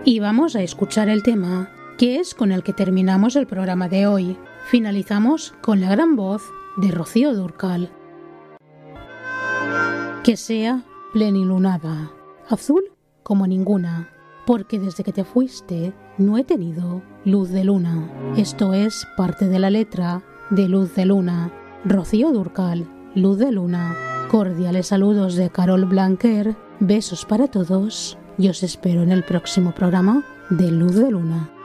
Y vamos a escuchar el tema, que es con el que terminamos el programa de hoy. Finalizamos con la gran voz de Rocío Dúrcal. Que sea plenilunada, azul como ninguna, porque desde que te fuiste no he tenido luz de luna. Esto es parte de la letra de Luz de Luna. Rocío Dúrcal, Luz de Luna. Cordiales saludos de Carol Blanquer. Besos para todos y os espero en el próximo programa de Luz de Luna.